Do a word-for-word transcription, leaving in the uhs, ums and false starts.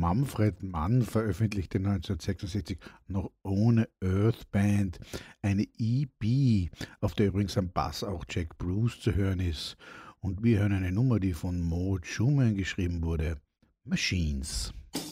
Manfred Mann veröffentlichte neunzehnhundertsechsundsechzig noch ohne Earth Band eine E P, auf der übrigens am Bass auch Jack Bruce zu hören ist. Und wir hören eine Nummer, die von Mo Schumann geschrieben wurde. Machines.